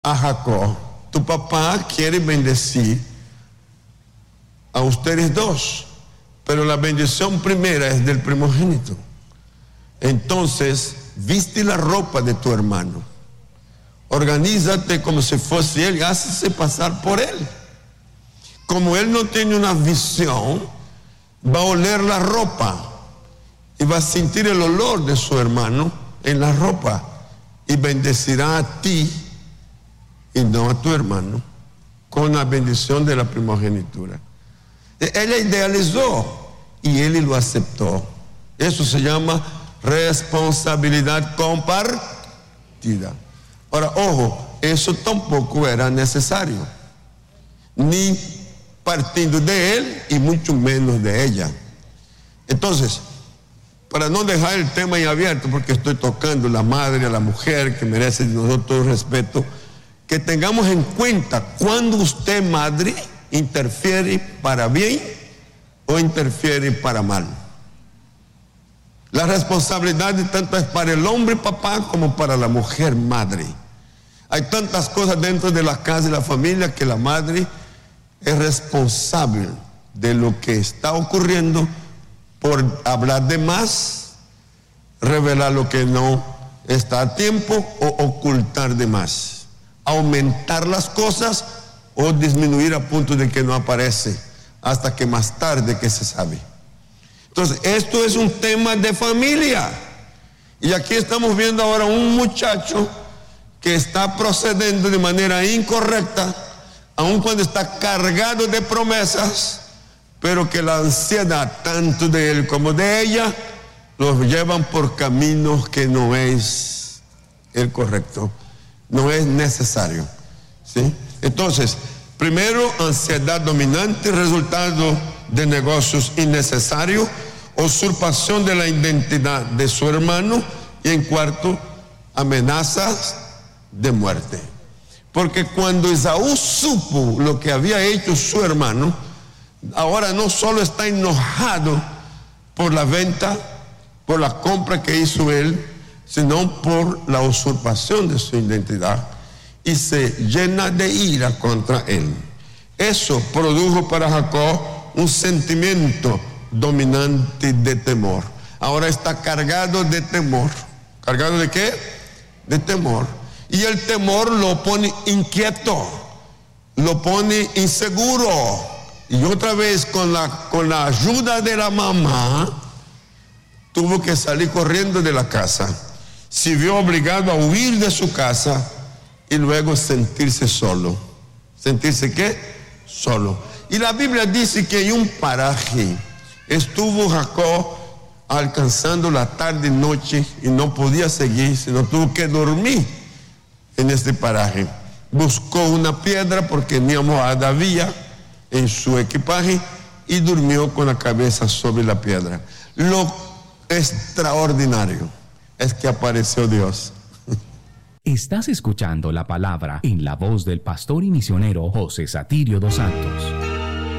a Jacob: tu papá quiere bendecir a ustedes dos, pero la bendición primera es del primogénito. Entonces, viste la ropa de tu hermano, organízate como si fuese él y hácese pasar por él. Como él no tiene una visión, va a oler la ropa y va a sentir el olor de su hermano en la ropa y bendecirá a ti y no a tu hermano con la bendición de la primogenitura. Ella idealizó y él lo aceptó. Eso se llama responsabilidad compartida. Ahora, ojo, eso tampoco era necesario, ni partiendo de él y mucho menos de ella. Entonces, para no dejar el tema ahí abierto, porque estoy tocando la madre, a la mujer, que merece de nosotros todo el respeto, que tengamos en cuenta cuando usted, madre, interfiere para bien o interfiere para mal. La responsabilidad tanto es para el hombre papá como para la mujer madre. Hay tantas cosas dentro de la casa y la familia que la madre es responsable de lo que está ocurriendo por hablar de más, revelar lo que no está a tiempo o ocultar de más, aumentar las cosas o disminuir a punto de que no aparece hasta que más tarde que se sabe. Entonces, esto es un tema de familia. Y aquí estamos viendo ahora un muchacho que está procediendo de manera incorrecta, aun cuando está cargado de promesas, pero que la ansiedad, tanto de él como de ella, los llevan por caminos que no es el correcto, no es necesario, ¿sí? Entonces, primero, ansiedad dominante, resultado de negocios innecesarios, usurpación de la identidad de su hermano, y en cuarto, amenazas de muerte. Porque cuando Esaú supo lo que había hecho su hermano, ahora no solo está enojado por la venta, por la compra que hizo él, sino por la usurpación de su identidad, y se llena de ira contra él. Eso produjo para Jacob un sentimiento dominante de temor. Ahora está cargado de temor. ¿Cargado de qué? De temor. Y el temor lo pone inquieto, lo pone inseguro. Y otra vez con la ayuda de la mamá, tuvo que salir corriendo de la casa. Se vio obligado a huir de su casa y luego sentirse solo. ¿Sentirse qué? Solo. Y la Biblia dice que en un paraje estuvo Jacob alcanzando la tarde y noche y no podía seguir, sino tuvo que dormir en este paraje. Buscó una piedra porque ni almohada había en su equipaje y durmió con la cabeza sobre la piedra. Lo extraordinario es que apareció Dios. Estás escuchando la palabra en la voz del pastor y misionero José Satirio dos Santos.